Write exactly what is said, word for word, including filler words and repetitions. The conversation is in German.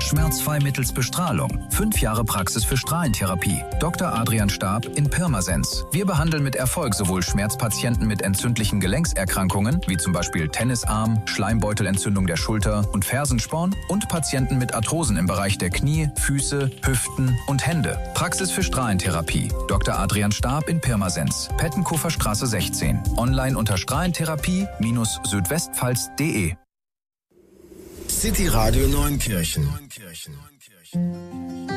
Schmerzfrei mittels Bestrahlung. Fünf Jahre Praxis für Strahlentherapie. Doktor Adrian Staab in Pirmasens. Wir behandeln mit Erfolg sowohl Schmerzpatienten mit entzündlichen Gelenkserkrankungen, wie zum Beispiel Tennisarm, Schleimbeutelentzündung der Schulter und Fersensporn, und Patienten mit Arthrosen im Bereich der Knie, Füße, Hüften und Hände. Praxis für Strahlentherapie. Doktor Adrian Staab in Pirmasens. Pettenkofer Straße sechzehn. Online unter strahlentherapie Südwestpfalz punkt de. City Radio Neunkirchen.